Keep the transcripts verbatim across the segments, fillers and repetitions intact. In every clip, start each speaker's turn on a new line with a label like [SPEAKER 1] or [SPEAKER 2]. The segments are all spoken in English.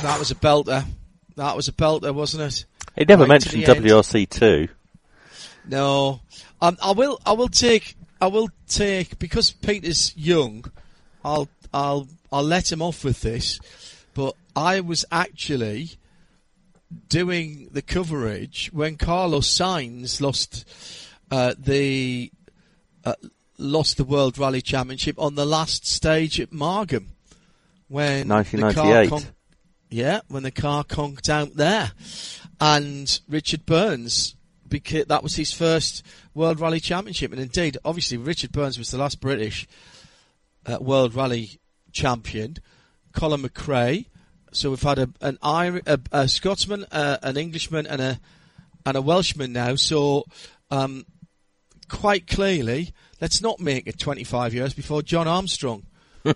[SPEAKER 1] That was a belter. That was a belter, wasn't it?
[SPEAKER 2] He never
[SPEAKER 1] right
[SPEAKER 2] mentioned W R C two.
[SPEAKER 1] No, um, I will. I will take. I will take because Peter's young. I'll. I'll. I'll let him off with this. But I was actually doing the coverage when Carlos Sainz lost uh, the uh, lost the World Rally Championship on the last stage at Margam. When
[SPEAKER 2] nineteen ninety-eight.
[SPEAKER 1] The car con- yeah, when the car conked out there, and Richard Burns. Because that was his first World Rally Championship, and indeed, obviously, Richard Burns was the last British uh, World Rally champion. Colin McRae. So we've had a, an Irish, a, a Scotsman, uh, an Englishman, and a and a Welshman now. So um, quite clearly, let's not make it twenty-five years before John Armstrong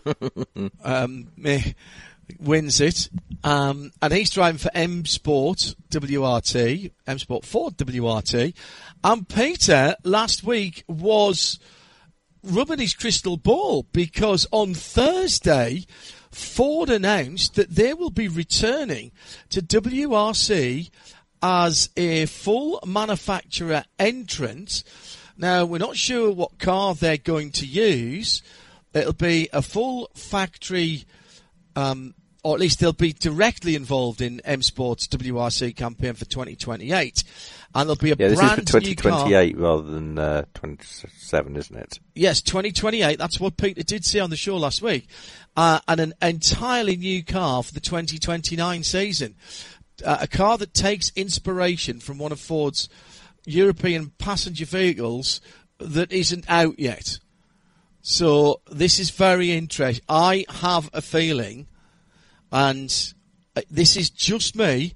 [SPEAKER 1] um, may, wins it. Um, and he's driving for M Sport W R T, M Sport Ford W R T. And Peter last week was rubbing his crystal ball because on Thursday, Ford announced that they will be returning to W R C as a full manufacturer entrant. Now, we're not sure what car they're going to use. It'll be a full factory um or at least they'll be directly involved in M Sport's W R C campaign for twenty twenty-eight. And there'll be a
[SPEAKER 2] yeah, this
[SPEAKER 1] brand
[SPEAKER 2] is for twenty twenty-eight
[SPEAKER 1] new car.
[SPEAKER 2] Rather than uh, twenty-seven, isn't it?
[SPEAKER 1] Yes, twenty twenty-eight. That's what Peter did say on the show last week. Uh, and an entirely new car for the twenty twenty-nine season. Uh, a car that takes inspiration from one of Ford's European passenger vehicles that isn't out yet. So this is very interesting. I have a feeling, and this is just me,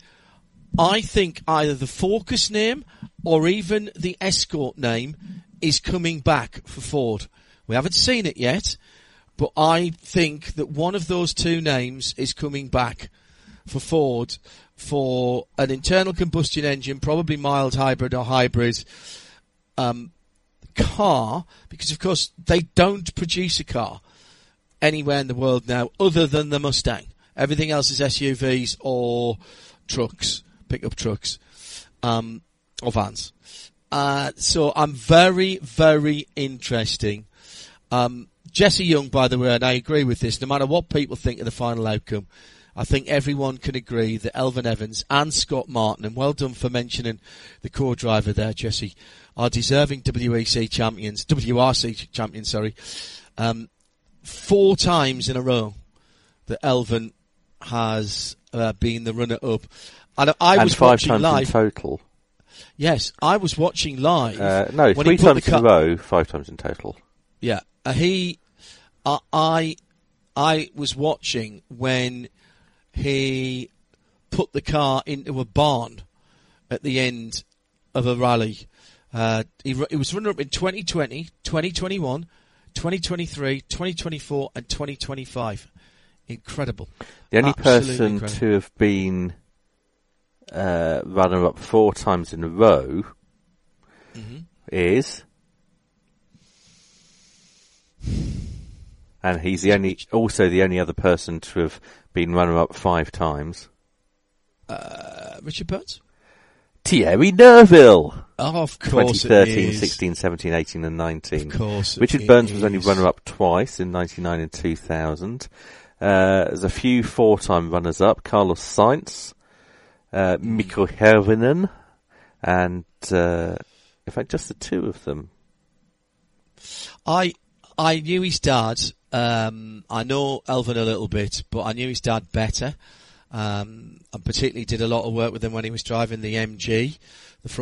[SPEAKER 1] I think either the Focus name or even the Escort name is coming back for Ford. We haven't seen it yet, but I think that one of those two names is coming back for Ford for an internal combustion engine, probably mild hybrid or hybrid um, car, because of course they don't produce a car anywhere in the world now other than the Mustang. Everything else is S U Vs or trucks, pickup trucks, um, or vans. Uh, so I'm very, very interesting. Um, Jesse Young, by the way, and I agree with this, no matter what people think of the final outcome, I think everyone can agree that Elfyn Evans and Scott Martin, and well done for mentioning the co-driver there, Jesse, are deserving W E C champions, W R C champions, sorry, um, four times in a row that Elfyn has uh, been the runner-up. And I
[SPEAKER 2] and
[SPEAKER 1] was
[SPEAKER 2] five
[SPEAKER 1] watching
[SPEAKER 2] times
[SPEAKER 1] live.
[SPEAKER 2] in total.
[SPEAKER 1] Yes, I was watching live.
[SPEAKER 2] Uh, no,
[SPEAKER 1] when
[SPEAKER 2] three
[SPEAKER 1] he put
[SPEAKER 2] times
[SPEAKER 1] the
[SPEAKER 2] in a
[SPEAKER 1] car-
[SPEAKER 2] row, five times in total.
[SPEAKER 1] Yeah, uh, he, uh, I, I was watching when he put the car into a barn at the end of a rally. Uh, he, he was runner-up in twenty twenty, twenty twenty-one, twenty twenty-three, twenty twenty-four, and twenty twenty-five. Incredible.
[SPEAKER 2] The only
[SPEAKER 1] Absolutely
[SPEAKER 2] person
[SPEAKER 1] incredible.
[SPEAKER 2] to have been uh, runner-up four times in a row
[SPEAKER 1] mm-hmm.
[SPEAKER 2] is, and he's the only, also the only other person to have been runner-up five times.
[SPEAKER 1] Uh, Richard Burns?
[SPEAKER 2] Thierry Neuville.
[SPEAKER 1] Oh, of
[SPEAKER 2] twenty
[SPEAKER 1] course
[SPEAKER 2] thirteen,
[SPEAKER 1] it is.
[SPEAKER 2] sixteen, seventeen, eighteen and nineteen.
[SPEAKER 1] Of course
[SPEAKER 2] Richard
[SPEAKER 1] it
[SPEAKER 2] Burns
[SPEAKER 1] is.
[SPEAKER 2] was only runner-up twice in ninety-nine and two thousand. Uh, there's a few four-time runners-up. Carlos Sainz, uh, Mikko Hirvonen, and, uh, in fact, just the two of them.
[SPEAKER 1] I, I knew his dad. Um, I know Elfyn a little bit, but I knew his dad better. Um, and particularly did a lot of work with him when he was driving the M G.